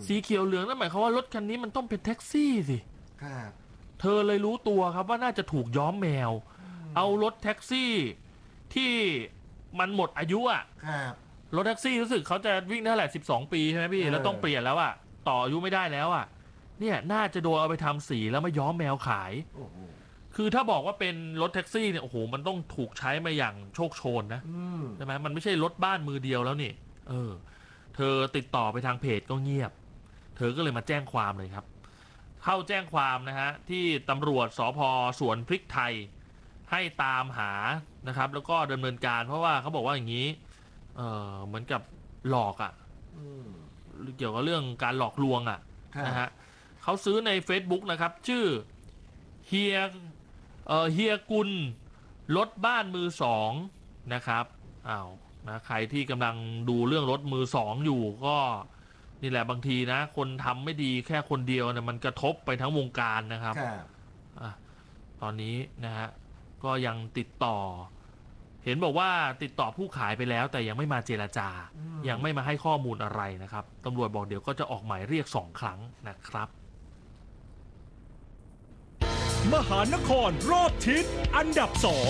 สีเขียวเหลืองนั่นหมายความว่ารถคันนี้มันต้องเป็นแท็กซี่สิครับเธอเลยรู้ตัวครับว่าน่าจะถูกย้อมแมวเอารถแท็กซี่ที่มันหมดอายุอ่ะครับรถแท็กซี่รู้สึกเขาจะวิ่งเท่าไหร่12 ปีใช่ไหมพี่แล้วต้องเปลี่ยนแล้วอ่ะต่ออายุไม่ได้แล้วอ่ะเนี่ยน่าจะโดนเอาไปทำสีแล้วมาย้อมแมวขายโอ้โหคือถ้าบอกว่าเป็นรถแท็กซี่เนี่ยโอ้โหมันต้องถูกใช้มาอย่างโชคโชนนะใช่ไหมมันไม่ใช่รถบ้านมือเดียวแล้วนี่เธอติดต่อไปทางเพจก็เงียบเธอก็เลยมาแจ้งความเลยครับเข้าแจ้งความนะฮะที่ตำรวจสพสวนพริกไทยให้ตามหานะครับแล้วก็ดำเนินการเพราะว่าเขาบอกว่าอย่างนี้เหมือนกับหลอกอ่ะเกี่ยวกับเรื่องการหลอกลวงอ่ะนะฮะเขาซื้อใน Facebook นะครับชื่อเฮียเฮียกุลรถบ้านมือสองนะครับนะใครที่กำลังดูเรื่องรถมือสองอยู่ก็นี่แหละบางทีนะคนทำไม่ดีแค่คนเดียวเนี่ยมันกระทบไปทั้งวงการนะครับตอนนี้นะฮะก็ยังติดต่อเห็นบอกว่าติดต่อผู้ขายไปแล้วแต่ยังไม่มาเจรจายังไม่มาให้ข้อมูลอะไรนะครับตำรวจบอกเดี๋ยวก็จะออกหมายเรียก2 ครั้งนะครับมหานครรอบทิศอันดับ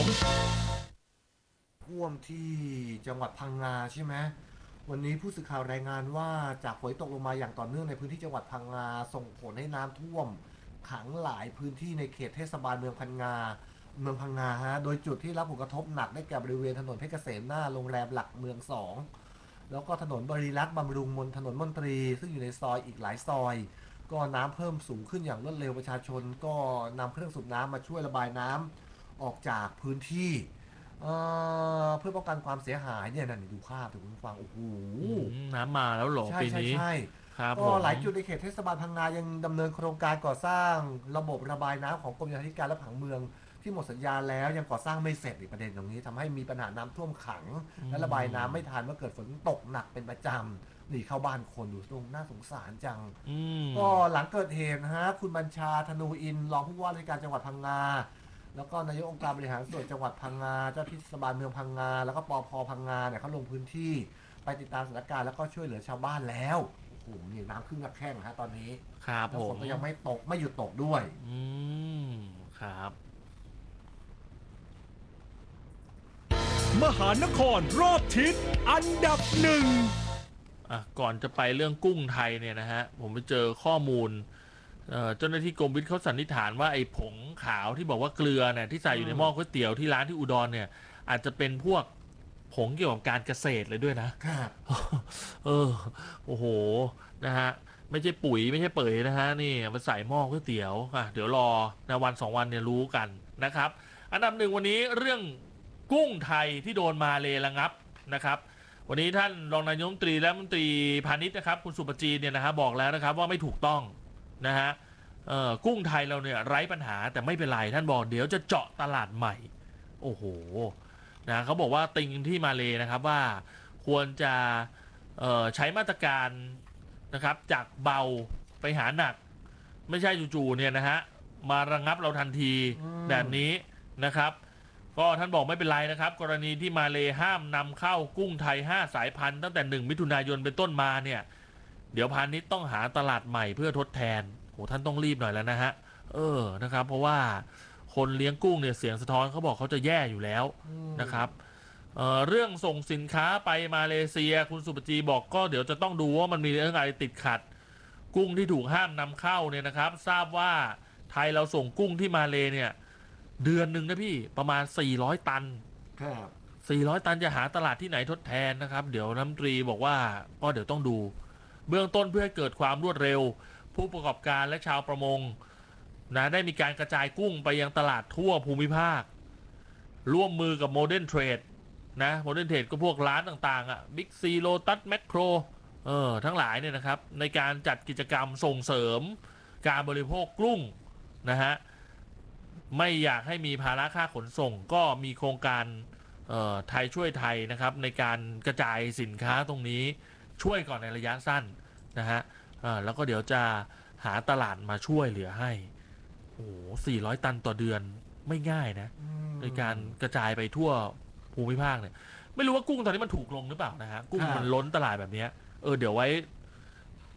ท่วมที่จังหวัดพังงาใช่ไหมวันนี้ผู้สื่อข่าวรายงานว่าจากฝนตกลงมาอย่างต่อเนื่องในพื้นที่จังหวัดพังงาส่งผลให้น้ำท่วมขังหลายพื้นที่ในเขตเทศบาลเมืองพังงาฮะโดยจุดที่รับผลกระทบหนักได้แก่บริเวณถนนเพชรเกษมหน้าโรงแรมหลักเมือง2แล้วก็ถนนบริรักษ์บำรุงถนนมนตรีซึ่งอยู่ในซอยอีกหลายซอยก็น้ำเพิ่มสูงขึ้นอย่างรวดเร็วประชาชนก็นำเครื่องสูบน้ำมาช่วยระบายน้ำออกจากพื้นที่เพื่อป้องกันความเสียหายเนี่ยนั่นดูภาพถึงคุณฟังโอ้โหน้ำมาแล้วหรอปีนี้ใช่ครับก็หลายจุดในเขตเทศบาลพังงายังดำเนินโครงการก่อสร้างระบบระบายน้ำของกรมโยธาธิการและผังเมืองที่หมดสัญญาแล้วยังก่อสร้างไม่เสร็จอีกประเด็นตรงนี้ทำให้มีปัญหาน้ำท่วมขังและระบายน้ำไม่ทันเมื่อเกิดฝนตกหนักเป็นประจำหนีเข้าบ้านคนดูตรงน่าสงสารจังก็หลังเกิดเหตุนะฮะคุณบัญชาธนูอินรองผู้ว่าราชการจังหวัดพังงาแล้วก็นายกองค์การบริหารส่วนจังหวัดพังงาเจ้าที่เทศบาลเมืองพังงาแล้วก็ปภพังงาเนี่ยเขาลงพื้นที่ไปติดตามสถานการณ์แล้วก็ช่วยเหลือชาวบ้านแล้วโอ้โหนี่น้ำขึ้นแข้งฮะตอนนี้ครับฝนก็ยังไม่ตกไม่หยุดตกด้วยครับมหานครรอบทิศอันดับก่อนจะไปเรื่องกุ้งไทยเนี่ยนะฮะผมไปเจอข้อมูลเจ้าหน้าที่กรมวิทย์เขาสันนิษฐานว่าไอ้ผงขาวที่บอกว่าเกลือเนี่ยที่ใส่อยู่ในหม้อก๋วยเตี๋ยวที่ร้านที่อุดรเนี่ยอาจจะเป็นพวกผงเกี่ยวกับการเกษตรเลยด้วยนะครับโอ้โหนะฮะไม่ใช่ปุ๋ยไม่ใช่เป๋ยนะฮะนี่มาใส่หม้อก๋วยเตี๋ยวเดี๋ยวรอในวัน2 วันเนี่ยรู้กันนะครับอันดับ1วันนี้เรื่องกุ้งไทยที่โดนมาเลระงับนะครับวันนี้ท่านรองนายกรัฐมนตรีและรัฐมนตรีพาณิชย์นะครับคุณสุปจีเนี่ยนะฮะบอกแล้วนะครับว่าไม่ถูกต้องนะฮะกุ้งไทยเราเนี่ยไร้ปัญหาแต่ไม่เป็นไรท่านบอกเดี๋ยวจะเจาะตลาดใหม่โอ้โหนะเขาบอกว่าติงที่มาเลนะครับว่าควรจะใช้มาตรการนะครับจากเบาไปหาหนักไม่ใช่จู่ๆเนี่ยนะฮะมาระงับเราทันทีแบบนี้นะครับก็ท่านบอกไม่เป็นไรนะครับกรณีที่มาเลห้ามนำเข้ากุ้งไทย5 สายพันธุ์ตั้งแต่1 มิถุนายนเป็นต้นมาเนี่ยเดี๋ยวพาณิชย์ต้องหาตลาดใหม่เพื่อทดแทนโหท่านต้องรีบหน่อยแล้วนะฮะนะครับเพราะว่าคนเลี้ยงกุ้งเนี่ยเสียงสะท้อนเขาบอกเขาจะแย่อยู่แล้วนะครับเรื่องส่งสินค้าไปมาเลเซียคุณสุปจีบอกก็เดี๋ยวจะต้องดูว่ามันมีเรื่องอะไรติดขัดกุ้งที่ถูกห้ามนำเข้าเนี่ยนะครับทราบว่าไทยเราส่งกุ้งที่มาเลเนี่ยเดือนหนึ่งนะพี่ประมาณ400 ตันครับ 400 ตันจะหาตลาดที่ไหนทดแทนนะครับเดี๋ยวรัฐมนตรีบอกว่าก็เดี๋ยวต้องดูเบื้องต้นเพื่อให้เกิดความรวดเร็วผู้ประกอบการและชาวประมงนะได้มีการกระจายกุ้งไปยังตลาดทั่วภูมิภาคร่วมมือกับโมเดิร์นเทรดนะโมเดิร์นเทรดก็พวกร้านต่างๆบิ๊กซีโลตัสแมคโครทั้งหลายเนี่ยนะครับในการจัดกิจกรรมส่งเสริมการบริโภคกุ้งนะฮะไม่อยากให้มีภาระค่าขนส่งก็มีโครงการไทยช่วยไทยนะครับในการกระจายสินค้าตรงนี้ช่วยก่อนในระยะสั้นนะฮะแล้วก็เดี๋ยวจะหาตลาดมาช่วยเหลือให้โอ้โห400 ตันต่อเดือนไม่ง่ายนะในการกระจายไปทั่วภูมิภาคเนี่ยไม่รู้ว่ากุ้งตอนนี้มันถูกลงหรือเปล่านะฮะกุ้งมันล้นตลาดแบบนี้เดี๋ยวไว้